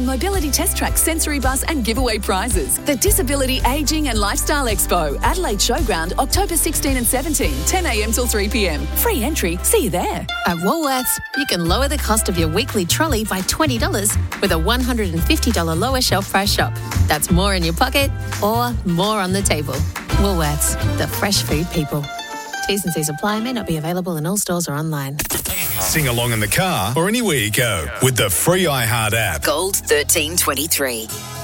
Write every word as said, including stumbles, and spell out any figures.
mobility test track, sensory bus and giveaway prizes. The Disability, Ageing and Lifestyle Expo, Adelaide Showground, October sixteenth and seventeenth, ten a.m. till three p.m. Free entry. See you there. At Woolworths, you can lower the cost of your weekly trolley by twenty dollars with a one hundred fifty dollars lower shelf price shop. That's more in your pocket or more on the table. Woolworths, the fresh food people. T's and C's apply, may not be available in all stores or online. Sing along in the car or anywhere you go with the free iHeart app. Gold thirteen twenty-three.